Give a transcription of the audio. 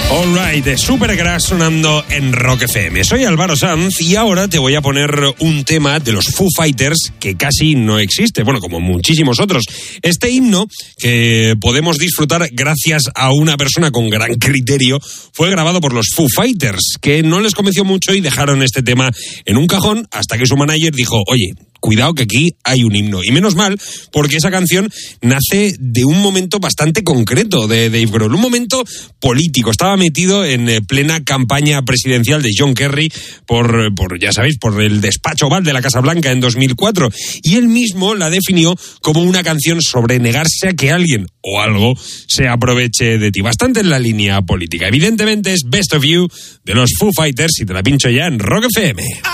Alright, Supergrass sonando en Rock FM. Soy Álvaro Sanz y ahora te voy a poner un tema de los Foo Fighters que casi no existe, bueno, como muchísimos otros. Este himno, que podemos disfrutar gracias a una persona con gran criterio, fue grabado por los Foo Fighters, que no les convenció mucho y dejaron este tema en un cajón hasta que su manager dijo, oye, cuidado que aquí hay un himno. Y menos mal, porque esa canción nace de un momento bastante concreto de Dave Grohl, un momento político. Estaba metido en plena campaña presidencial de John Kerry por ya sabéis, por el despacho Oval de la Casa Blanca en 2004. Y él mismo la definió como una canción sobre negarse a que alguien o algo se aproveche de ti. Bastante en la línea política. Evidentemente es Best of You de los Foo Fighters y te la pincho ya en Rock FM.